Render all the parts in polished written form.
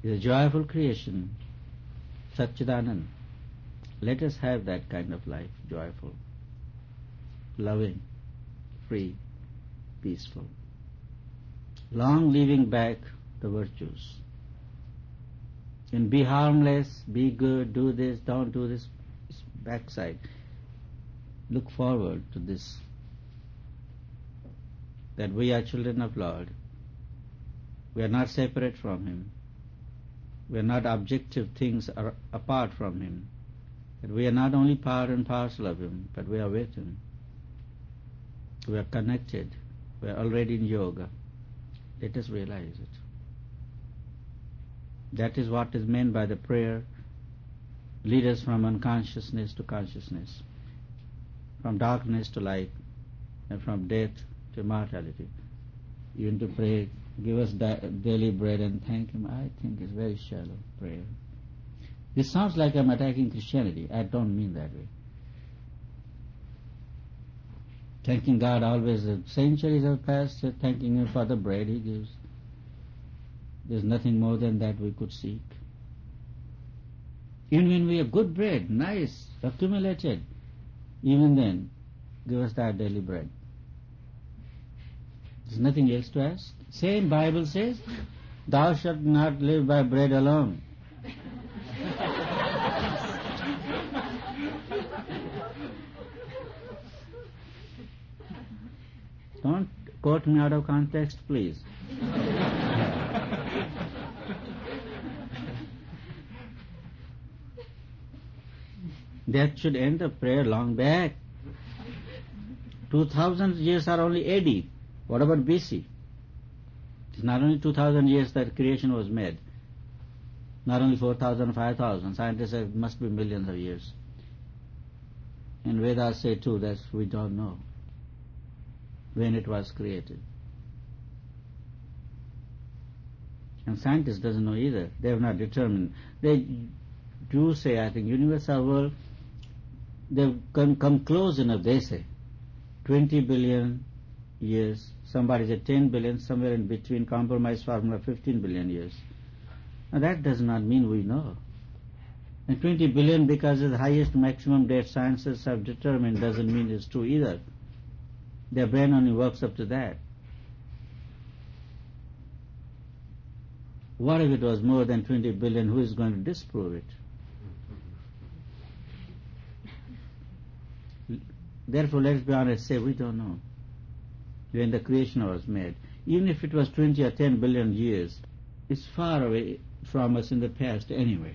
is a joyful creation, Satchidanand. Let us have that kind of life, joyful, loving, free, peaceful. Long leaving back the virtues. And be harmless, be good, do this, don't do this, backside. Look forward to this, that we are children of Lord. We are not separate from Him. We are not objective things apart from Him. That we are not only part and parcel of Him, but we are with Him. We are connected. We are already in yoga. Let us realize it. That is what is meant by the prayer. Lead us from unconsciousness to consciousness, from darkness to light, and from death to immortality. Even to pray, give us daily bread and thank Him, I think is very shallow prayer. This sounds like I'm attacking Christianity. I don't mean that way. Thanking God always, centuries have passed, thanking Him for the bread He gives. There's nothing more than that we could seek. Even when we have good bread, nice, accumulated, even then, give us that daily bread. There's nothing else to ask. Same Bible says, thou shalt not live by bread alone. Don't quote me out of context, please. That should end the prayer long back. 2000 years are only AD. What about BC? It's not only 2000 years that creation was made. Not only 4000, 5000. Scientists say it must be millions of years. And Vedas say too that we don't know when it was created. And scientists doesn't know either. They have not determined. They do say, I think, universal world, they've come close enough, they say. 20 billion years, somebody said 10 billion, somewhere in between, compromise formula 15 billion years. Now that does not mean we know. And 20 billion, because of the highest maximum date scientists have determined, doesn't mean it's true either. Their brain only works up to that. What if it was more than 20 billion? Who is going to disprove it? Therefore, let's be honest, say we don't know when the creation was made. Even if it was 20 or 10 billion years, it's far away from us in the past anyway.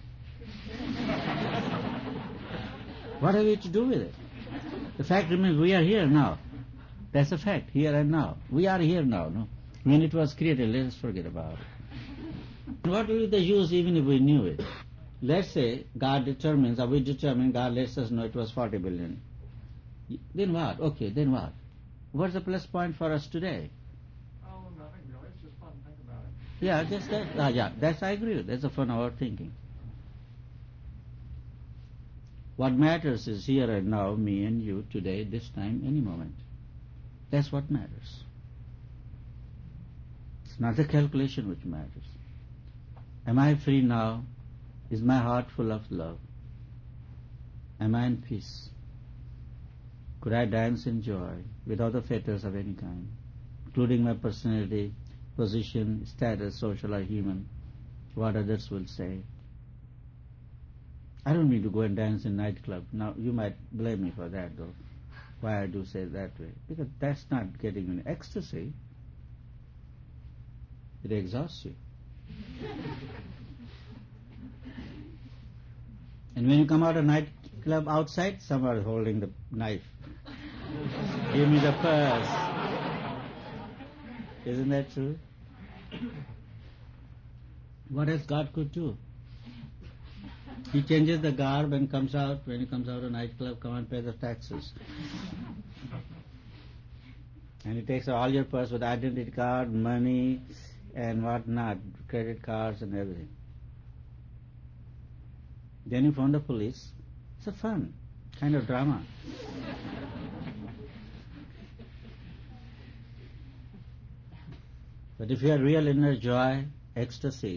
What are we to do with it? The fact remains we are here now. That's a fact, here and now. We are here now. No? When it was created, let us forget about it. What will be the use even if we knew it? Let's say God determines, or we determine, God lets us know it was 40 billion. Then what? Okay, then what? What's the plus point for us today? Oh, nothing really. It's just fun to think about it. Yeah, that's I agree with. That's the fun of our thinking. What matters is here and now, me and you, today, this time, any moment. That's what matters. It's not the calculation which matters. Am I free now? Is my heart full of love? Am I in peace? Could I dance in joy without the fetters of any kind, including my personality, position, status, social or human, what others will say? I don't mean to go and dance in nightclub. Now, you might blame me for that, though. Why I do say it that way? Because that's not getting an ecstasy. It exhausts you. And when you come out of nightclub outside, someone is holding the knife. Give me the purse. Isn't that true? What else God could do? He changes the garb and comes out, when he comes out of a nightclub, come and pay the taxes. And he takes all your purse with identity card, money, and what not, credit cards and everything. Then you phone the police. It's a fun kind of drama. But if you have real inner joy, ecstasy,